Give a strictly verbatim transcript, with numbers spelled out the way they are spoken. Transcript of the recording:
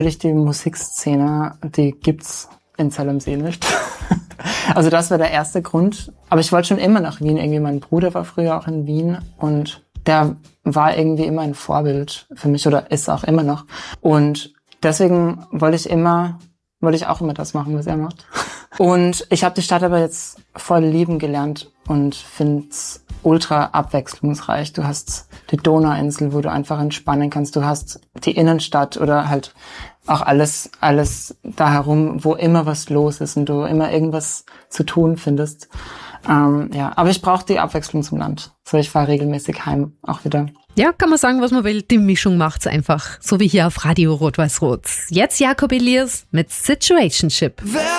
Die Musikszene, die gibt's in Zell am See nicht. Also das war der erste Grund. Aber ich wollte schon immer nach Wien. Irgendwie mein Bruder war früher auch in Wien und der war irgendwie immer ein Vorbild für mich oder ist auch immer noch. Und deswegen wollte ich immer, wollte ich auch immer das machen, was er macht. Und ich habe die Stadt aber jetzt voll lieben gelernt und finde es ultra abwechslungsreich. Du hast die Donauinsel, wo du einfach entspannen kannst. Du hast die Innenstadt oder halt auch alles, alles da herum, wo immer was los ist und du immer irgendwas zu tun findest. Ähm, ja, aber ich brauche die Abwechslung zum Land. So, ich fahre regelmäßig heim, auch wieder. Ja, kann man sagen, was man will. Die Mischung macht's einfach. So wie hier auf Radio Rot-Weiß-Rot. Jetzt Jakob Elias mit Situationship.